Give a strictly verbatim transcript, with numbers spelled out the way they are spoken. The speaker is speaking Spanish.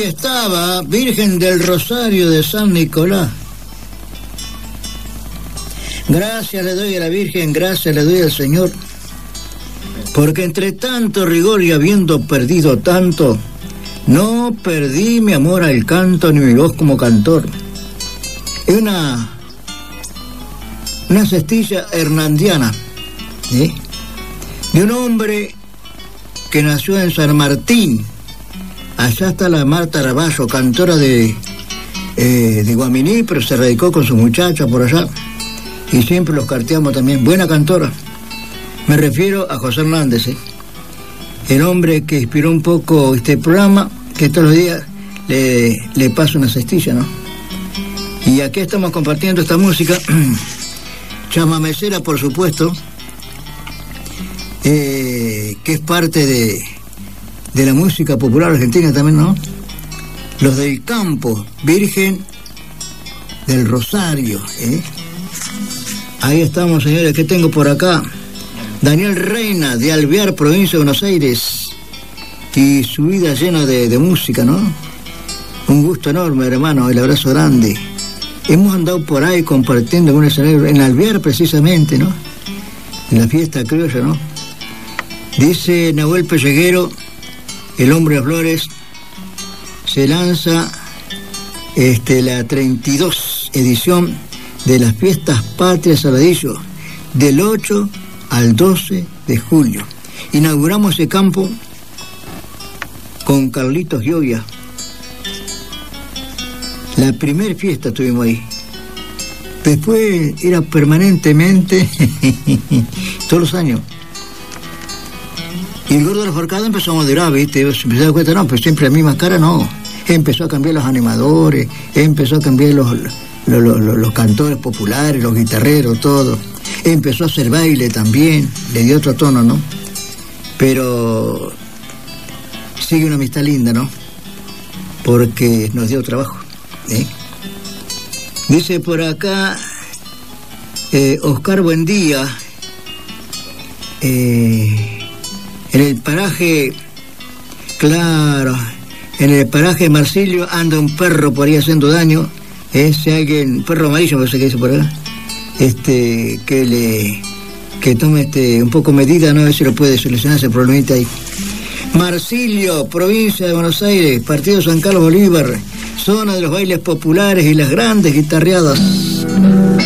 estaba, Virgen del Rosario de San Nicolás. Gracias le doy a la Virgen, gracias le doy al Señor, porque entre tanto rigor y habiendo perdido tanto, no perdí mi amor al canto ni mi voz como cantor. Es una, una cestilla hernandiana, ¿sí?, de un hombre que nació en San Martín. Allá está la Marta Raballo, cantora de, eh, de Guaminí, pero se radicó con su muchacha por allá. Y siempre los carteamos también. Buena cantora. Me refiero a José Hernández, ¿eh? El hombre que inspiró un poco este programa, que todos los días le, le pasa una cestilla, ¿no? Y aquí estamos compartiendo esta música, chamamecera, por supuesto, eh, que es parte de, de la música popular argentina también, ¿no? Los del campo, Virgen del Rosario, ¿eh? Ahí estamos, señores. ¿Qué tengo por acá? Daniel Reina, de Alvear, provincia de Buenos Aires. Y su vida llena de, de música, ¿no? Un gusto enorme, hermano. El abrazo grande. Hemos andado por ahí compartiendo con ese negro, en Alvear precisamente, ¿no? En la fiesta criolla, ¿no? Dice Nahuel Pelleguero, el hombre de flores, se lanza este, la treinta y dos edición de las fiestas patrias Saladillo, del ocho al doce de julio. Inauguramos ese campo con Carlitos Gioia. La primera fiesta estuvimos ahí. Después era permanentemente, todos los años. Y el gordo de la forcada empezó a moderar, ¿viste? Se empezó a dar cuenta, no, pues siempre la misma cara, no. Empezó a cambiar los animadores, empezó a cambiar los... Los, los, los cantores populares, los guitarreros, todo. Empezó a hacer baile también, le dio otro tono, ¿no? Pero sigue una amistad linda, ¿no? Porque nos dio trabajo, ¿eh? Dice por acá eh, Oscar Buendía, eh, en el paraje, claro, en el paraje Marsilio anda un perro por ahí haciendo daño. Eh, si alguien, perro amarillo, no sé qué dice por acá, este, que le, que tome este, un poco medida, no, a ver si lo puede solucionar ese problemita ahí. Marsilio, provincia de Buenos Aires, partido San Carlos Bolívar, zona de los bailes populares y las grandes guitarreadas.